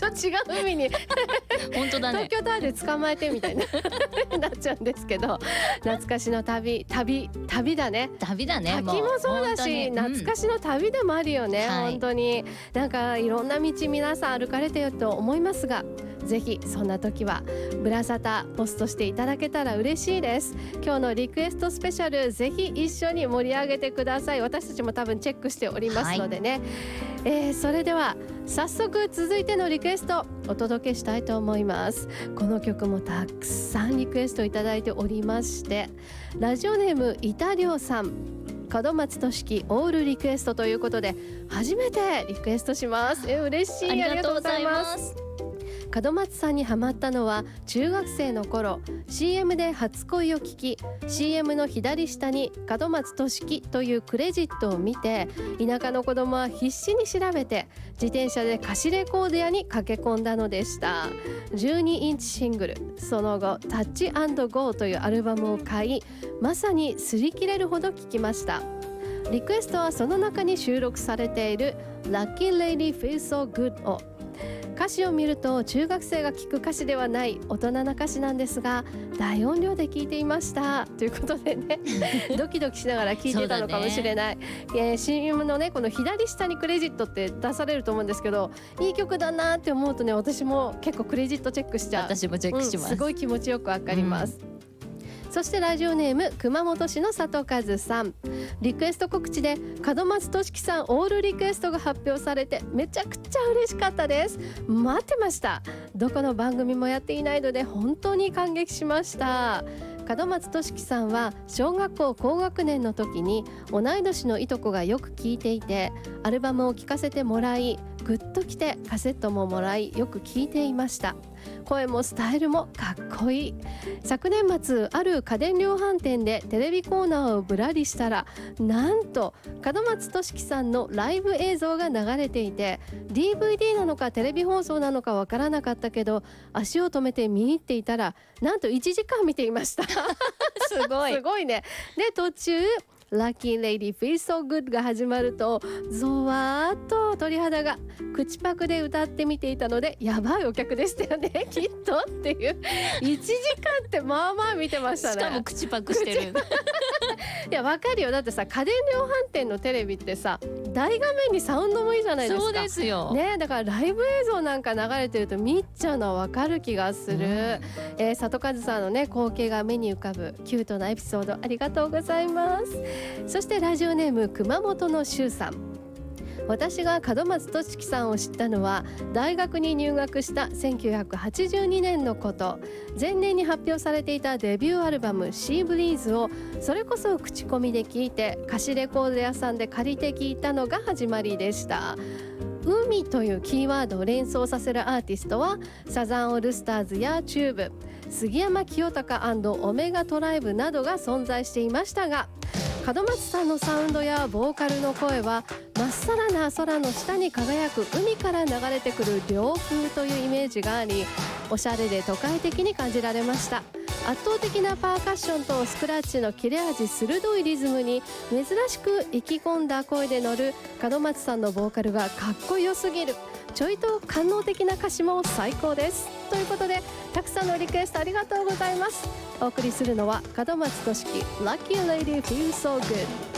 と違う意味に本当だね。 東京タワーで捕まえてみたいななっちゃうんですけど、懐かしの旅だね。 旅だね。 滝もそうだし、懐かしの旅でもあるよね、本当になんかいろんな道皆さん歩かれてると思いますが、ぜひそんな時はブラサタポストしていただけたら嬉しいです。今日のリクエストスペシャル、ぜひ一緒に盛り上げてください。私たちも多分チェックしておりますのでね、それでは早速続いてのリクエストお届けしたいと思います。この曲もたくさんリクエストいただいておりまして、ラジオネームイタリョウさん、門松俊樹オールリクエストということで初めてリクエストします。嬉しい、ありがとうございます。門松さんにハマったのは中学生の頃、 CM で初恋を聞き、 CM の左下に門松俊樹というクレジットを見て、田舎の子供は必死に調べて自転車で貸しレコード屋に駆け込んだのでした。12インチシングル、その後タッチ&ゴーというアルバムを買い、まさに擦り切れるほど聴きました。リクエストはその中に収録されている Lucky Lady Feels So Good を、歌詞を見ると中学生が聴く歌詞ではない大人な歌詞なんですが、大音量で聴いていましたということでねドキドキしながら聴いてたのかもしれない、CM のねこの左下にクレジットって出されると思うんですけど、いい曲だなって思うとね、私も結構クレジットチェックしちゃう。 私もチェックします、 すごい気持ちよくわかります、そしてラジオネーム熊本市の里和さん、リクエスト告知で門松俊樹さんオールリクエストが発表されてめちゃくちゃ嬉しかったです。待ってました。どこの番組もやっていないので本当に感激しました。門松俊樹さんは小学校高学年の時に同い年のいとこがよく聴いていて、アルバムを聴かせてもらい、グッときてカセットももらい、よく聴いていました。声もスタイルもかっこいい。昨年末ある家電量販店でテレビコーナーをぶらりしたら、なんと門松俊樹さんのライブ映像が流れていて、 DVD なのかテレビ放送なのかわからなかったけど、足を止めて見入っていたらなんと1時間見ていましたすごいすごいね。で途中Lucky Lady Feels So Good が始まるとゾワーっと鳥肌が、口パクで歌ってみていたのでやばいお客でしたよねきっとっていう。1時間ってまあまあ見てましたね。 しかも口パクしてるいやわかるよ。だってさ、家電量販店のテレビってさ、大画面にサウンドもいいじゃないですか。 そうですよ、 ね、だからライブ映像なんか流れてると見ちゃうのはわかる気がする、里和さんのね光景が目に浮かぶキュートなエピソードありがとうございます。そしてラジオネーム熊本のしゅうさん、私が門松俊樹さんを知ったのは大学に入学した1982年のこと。前年に発表されていたデビューアルバムシーブリーズをそれこそ口コミで聞いて、貸しレコード屋さんで借りて聞いたのが始まりでした。海というキーワードを連想させるアーティストはサザンオールスターズやチューブ、杉山清貴&オメガトライブなどが存在していましたが、門松さんのサウンドやボーカルの声はまっさらな空の下に輝く海から流れてくる涼風というイメージがあり、おしゃれで都会的に感じられました。圧倒的なパーカッションとスクラッチの切れ味鋭いリズムに珍しく意気込んだ声で乗る門松さんのボーカルがかっこよすぎる。ちょいと官能的な歌詞も最高です。ということでたくさんのリクエストありがとうございます。お送りするのは門松俊樹 Lucky Lady Feels So Good。